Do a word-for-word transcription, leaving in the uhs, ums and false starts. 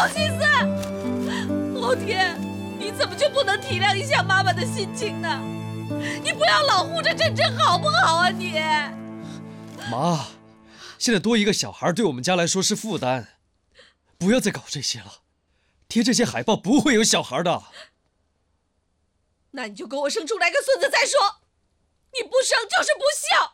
好心思。老铁，你怎么就不能体谅一下妈妈的心情呢？你不要老护着珍珍好不好啊你？ 妈，现在多一个小孩对我们家来说是负担，不要再搞这些了。贴这些海报不会有小孩的。 那你就给我生出来个孙子再说。你不生就是不孝。